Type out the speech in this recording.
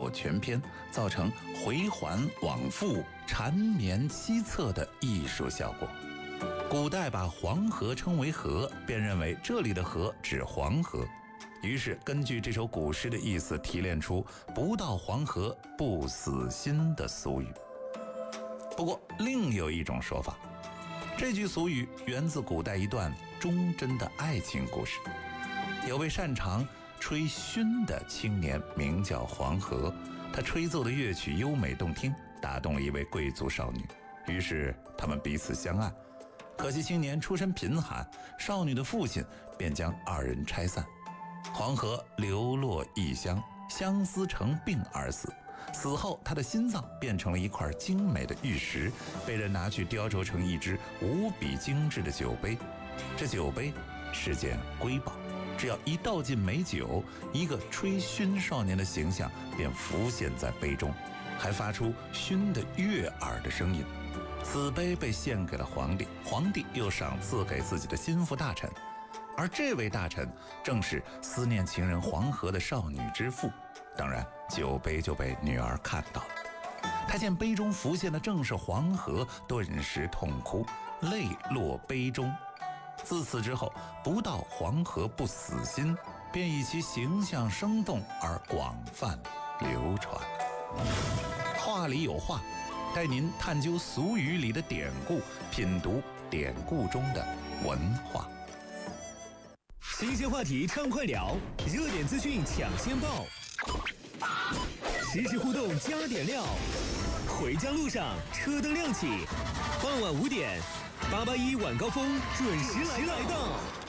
火全篇，造成回环往复、缠绵凄恻的艺术效果。古代把黄河称为河，便认为这里的河指黄河，于是根据这首古诗的意思提炼出不到黄河不死心的俗语。不过另有一种说法，这句俗语源自古代一段忠贞的爱情故事。有位擅长吹埙的青年名叫黄河，他吹奏的乐曲优美动听，打动了一位贵族少女，于是他们彼此相爱。可惜青年出身贫寒，少女的父亲便将二人拆散。黄河流落异乡，相思成病而死。死后他的心脏变成了一块精美的玉石，被人拿去雕琢成一只无比精致的酒杯。这酒杯是件瑰宝，只要一倒进美酒，一个吹埙少年的形象便浮现在杯中，还发出埙的悦耳的声音。此杯被献给了皇帝，皇帝又赏赐给自己的心腹大臣，而这位大臣正是思念情人黄河的少女之父。当然酒杯就被女儿看到了，他见杯中浮现的正是黄河，顿时痛哭，泪落杯中。自此之后，不到黄河不死心，便以其形象生动而广泛流传。话里有话，带您探究俗语里的典故，品读典故中的文化。 新鲜话题畅快聊，热点资讯抢先报，实时互动加点料。回家路上车灯亮起，傍晚5点，881晚高峰准时来到。